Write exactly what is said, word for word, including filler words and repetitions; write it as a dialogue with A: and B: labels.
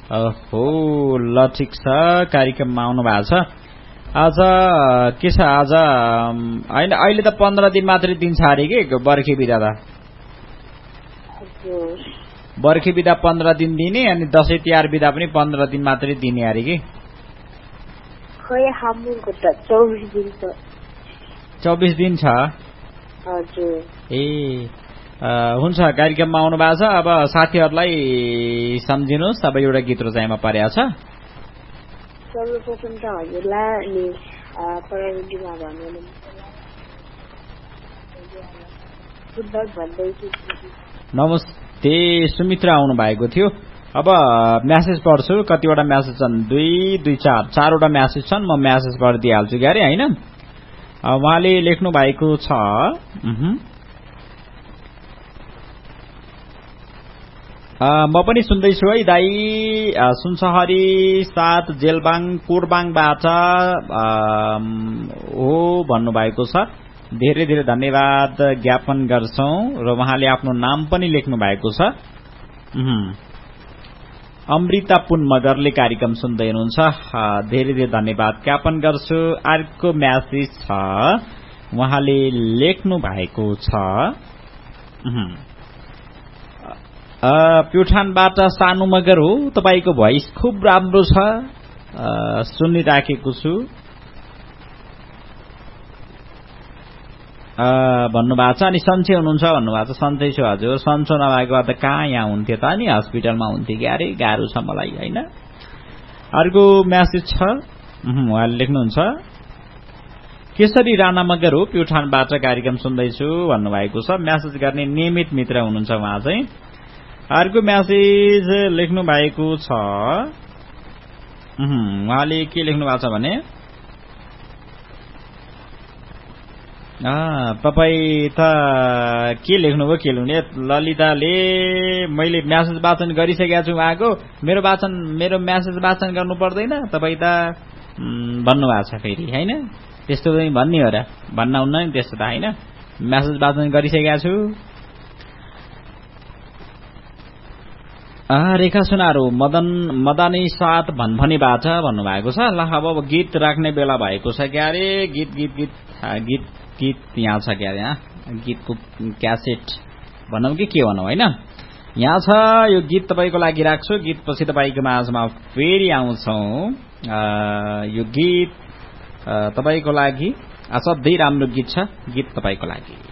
A: हो ल ठिक छ कार्यक्रममा आउनु भएको छ आज के छ आज हैन अहिले त पन्ध्र दिन मात्रै दिन्छ अरे के बर्खे बिदा त बर्खे बिदा पन्ध्र दिन दिने अनि दशैं तिहार बिदा पनि पन्ध्र दिन मात्रै दिने अरे कि
B: खै हाम्रो त चौबिस दिन छ
A: चौबिस दिन छ
B: हजुर
A: ए हुन्छ कार्यक्रममा आउनु भएको छ अब साथीहरुलाई सम्झिनुस् अब एउटा गीत रोजाइमा परेको छ
B: सर्वप्रथम त हजुरलाई अनि प्रायोरिटीमा भन्नु फुटबल भन्दैछु
A: नमस्ते सुमित्रा आउनु भएको थियो अब मेसेज पढ्छु कतिवटा मेसेज छन् दुई दुई चार चारवटा मेसेज छन् म मेसेज पढिदिइहाल्छु ग्यारे हैन उहाँले लेख्नु भएको छ म पनि सुन्दैछु है दाई सुनसहरी सात जेलबाङ कोडबाङबाट हो भन्नुभएको छ धेरै धेरै धन्यवाद ज्ञापन गर्छौं र उहाँले आफ्नो नाम पनि लेख्नु भएको छ अमृता पुन मगरले कार्यक्रम सुन्दै हुनुहुन्छ धेरै धेरै धन्यवाद ज्ञापन गर्छु अर्को म्यासेज छ उहाँले लेख्नु भएको छ प्युठानबाट सानु मगर हो तपाईको भोइस खुब राम्रो छ सुनिराखेको छु भन्नुभएको छ अनि सन्चै हुनुहुन्छ भन्नुभएको छ सन्चै छु हजुर सन्चो नभएको भए त कहाँ यहाँ हुन्थ्यो त नि हस्पिटलमा हुन्थ्यो कि अरे गाह्रो छ मलाई हैन अर्को म्यासेज छ उहाँले लेख्नुहुन्छ केशरी राणा मगर हो प्युठानबाट कार्यक्रम सुन्दैछु भन्नुभएको छ म्यासेज गर्ने नियमित मित्र हुनुहुन्छ उहाँ चाहिँ अर्को म्यासेज लेख्नु भएको छ उहाँले के लेख्नु भएको छ भने तपाई त के लेख्नुभयो के लेख्नु ललिताले मैले म्यासेज वाचन गरिसकेको छु उहाँको मेरो वाचन मेरो म्यासेज वाचन गर्नु पर्दैन तपाई त भन्नुभएको छ फेरि हैन त्यस्तो पनि भन्ने हो र भन्न हुन्न नि त्यस्तो त हैन म्यासेज वाचन गरिसकेको छु रेखा सुनारो मदन मदनै साथ भन्भनीबाट भन्नुभएको छ ल अब गीत राख्ने बेला भएको छ क्यारे गीत गीत गीत गीत गीत यहाँ छ क्यारे यहाँ गीतको क्यासेट भनौँ कि के भनौँ हैन यहाँ छ यो गीत तपाईको लागि राख्छु गीत पछि तपाईको माझमा फेरि आउँछौं यो गीत तपाईको लागि असाध्यै राम्रो गीत छ गीत तपाईको लागि